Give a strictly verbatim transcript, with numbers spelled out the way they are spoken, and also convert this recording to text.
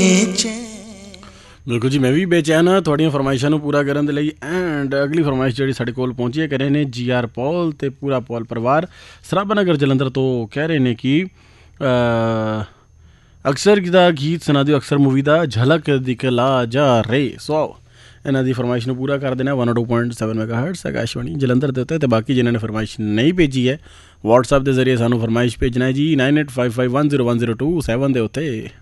ਬਿਲਕੁਲ ਜੀ, ਮੈਂ ਵੀ ਬੇਚੈਨ ਹਾਂ ਤੁਹਾਡੀਆਂ ਫਰਮਾਇਸ਼ਾਂ ਨੂੰ ਪੂਰਾ ਕਰਨ ਦੇ ਲਈ। ਐਂਡ ਅਗਲੀ ਫਰਮਾਇਸ਼ ਜਿਹੜੀ ਸਾਡੇ ਕੋਲ ਪਹੁੰਚੀ ਕਰ ਰਹੇ ਨੇ ਜੀ ਆਰ ਪੌਲ ਅਤੇ ਪੂਰਾ ਪੌਲ ਪਰਿਵਾਰ ਸਰਾਭਾ ਨਗਰ ਜਲੰਧਰ ਤੋਂ। ਕਹਿ ਰਹੇ ਨੇ ਕਿ ਅਕਸਰ ਦਾ ਗੀਤ ਸੁਣਾ ਦਿਓ, ਅਕਸਰ ਮੂਵੀ ਦਾ ਝਲਕ ਦਿਖਲਾ ਜਾ ਰੇ। ਸੋ ਇਹਨਾਂ ਦੀ ਫਰਮਾਇਸ਼ ਨੂੰ ਪੂਰਾ ਕਰ ਦੇਣਾ। One two point seven mega hurts Akashvani Jalandhar ਦੇ ਉੱਤੇ। ਅਤੇ ਬਾਕੀ ਜਿਨ੍ਹਾਂ ਨੇ ਫਰਮਾਇਸ਼ ਨਹੀਂ ਭੇਜੀ ਹੈ ਵਟਸਐਪ ਦੇ ਜ਼ਰੀਏ ਸਾਨੂੰ ਫਰਮਾਇਸ਼ ਭੇਜਣਾ ਹੈ ਜੀ nine eight five five one zero one zero two seven ਦੇ ਉੱਤੇ।